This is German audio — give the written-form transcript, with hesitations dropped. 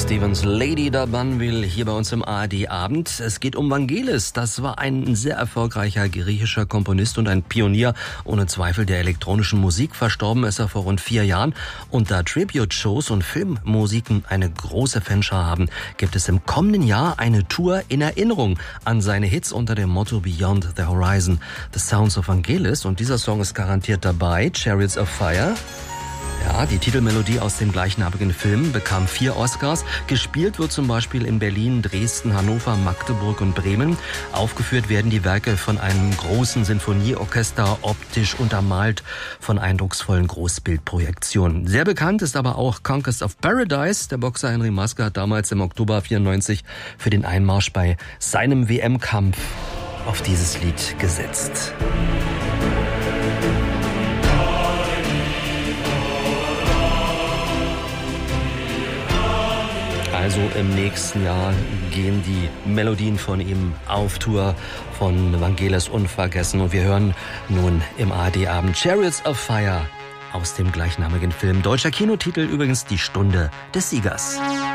Stevens, Lady da Banville, hier bei uns im ARD-Abend. Es geht um Vangelis. Das war ein sehr erfolgreicher griechischer Komponist und ein Pionier, ohne Zweifel, der elektronischen Musik. Verstorben ist er vor rund 4 Jahren. Und da Tribute-Shows und Filmmusiken eine große Fanschar haben, gibt es im kommenden Jahr eine Tour in Erinnerung an seine Hits unter dem Motto Beyond the Horizon, The Sounds of Vangelis. Und dieser Song ist garantiert dabei, Chariots of Fire. Ja, die Titelmelodie aus dem gleichnamigen Film bekam 4 Oscars. Gespielt wird zum Beispiel in Berlin, Dresden, Hannover, Magdeburg und Bremen. Aufgeführt werden die Werke von einem großen Sinfonieorchester, optisch untermalt von eindrucksvollen Großbildprojektionen. Sehr bekannt ist aber auch Conquest of Paradise. Der Boxer Henry Maske hat damals im Oktober 94 für den Einmarsch bei seinem WM-Kampf auf dieses Lied gesetzt. Also im nächsten Jahr gehen die Melodien von ihm auf Tour, von Vangelis unvergessen. Und wir hören nun im ARD-Abend Chariots of Fire aus dem gleichnamigen Film. Deutscher Kinotitel übrigens Die Stunde des Siegers.